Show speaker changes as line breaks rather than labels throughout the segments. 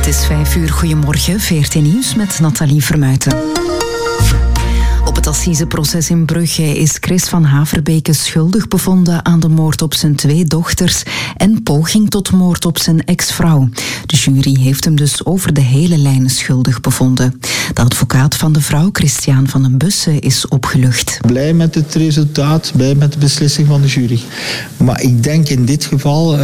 Het is 5 uur. Goedemorgen, VRT Nieuws met Nathalie Vermuijten. Op het assiseproces in Brugge is Chris van Haverbeke schuldig bevonden aan de moord op zijn 2 dochters en poging tot moord op zijn ex-vrouw. De jury heeft hem dus over de hele lijn schuldig bevonden. De advocaat van de vrouw, Christian van den Bussen, is opgelucht.
Blij met het resultaat, blij met de beslissing van de jury. Maar ik denk in dit geval,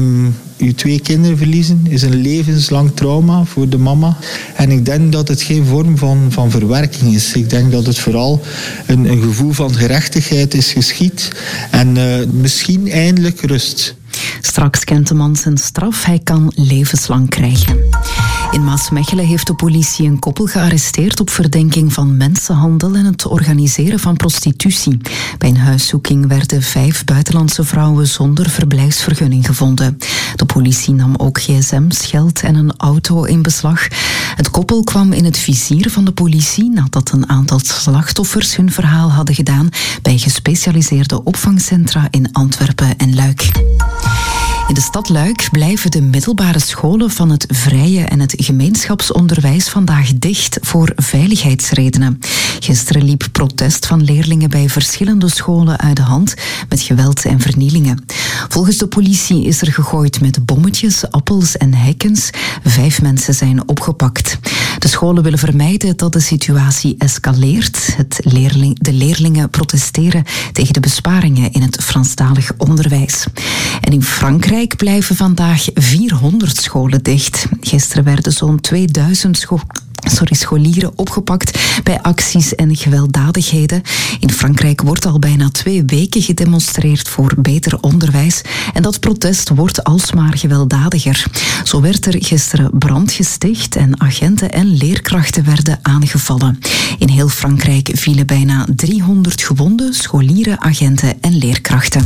uw 2 kinderen verliezen is een levenslang trauma voor de mama. En ik denk dat het geen vorm van verwerking is. Ik denk dat het vooral een gevoel van gerechtigheid is geschied. En misschien eindelijk rust.
Straks kent de man zijn straf. Hij kan levenslang krijgen. In Maasmechelen heeft de politie een koppel gearresteerd op verdenking van mensenhandel en het organiseren van prostitutie. Bij een huiszoeking werden 5 buitenlandse vrouwen zonder verblijfsvergunning gevonden. De politie nam ook gsm's, geld en een auto in beslag. Het koppel kwam in het vizier van de politie nadat een aantal slachtoffers hun verhaal hadden gedaan bij gespecialiseerde opvangcentra in Antwerpen en Luik. In de stad Luik blijven de middelbare scholen van het vrije en het gemeenschapsonderwijs vandaag dicht voor veiligheidsredenen. Gisteren liep protest van leerlingen bij verschillende scholen uit de hand met geweld en vernielingen. Volgens de politie is er gegooid met bommetjes, appels en hekkens. 5 mensen zijn opgepakt. De scholen willen vermijden dat de situatie escaleert. De leerlingen protesteren tegen de besparingen in het Franstalig onderwijs. En in Frankrijk blijven vandaag 400 scholen dicht. Gisteren werden zo'n 2000 scholieren opgepakt bij acties en gewelddadigheden. In Frankrijk wordt al bijna 2 weken gedemonstreerd voor beter onderwijs en dat protest wordt alsmaar gewelddadiger. Zo werd er gisteren brand gesticht en agenten en leerkrachten werden aangevallen. In heel Frankrijk vielen bijna 300 gewonden, scholieren, agenten en leerkrachten.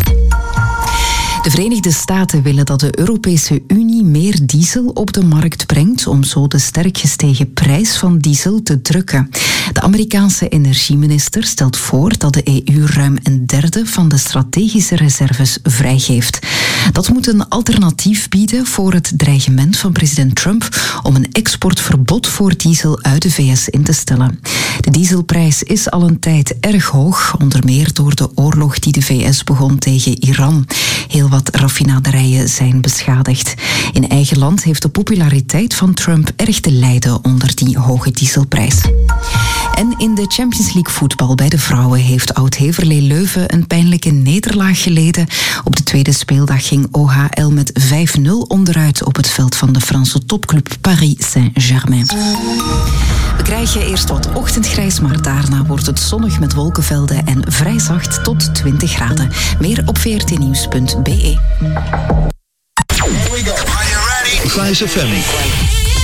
De Verenigde Staten willen dat de Europese Unie meer diesel op de markt brengt om zo de sterk gestegen prijs van diesel te drukken. De Amerikaanse energieminister stelt voor dat de EU ruim 1/3 van de strategische reserves vrijgeeft. Dat moet een alternatief bieden voor het dreigement van president Trump om een exportverbod voor diesel uit de VS in te stellen. De dieselprijs is al een tijd erg hoog, onder meer door de oorlog die de VS begon tegen Iran. Heel wat raffinaderijen zijn beschadigd. In eigen land heeft de populariteit van Trump erg te lijden onder die hoge dieselprijs. En in de Champions League voetbal bij de vrouwen heeft Oud-Heverlee Leuven een pijnlijke nederlaag geleden. Op de tweede speeldag ging OHL met 5-0 onderuit op het veld van de Franse topclub Paris Saint-Germain. We krijgen eerst wat ochtendgrijs, maar daarna wordt het zonnig met wolkenvelden en vrij zacht tot 20 graden. Meer op vrtnieuws.be.
Here we go. Are you ready?
Fijs FM.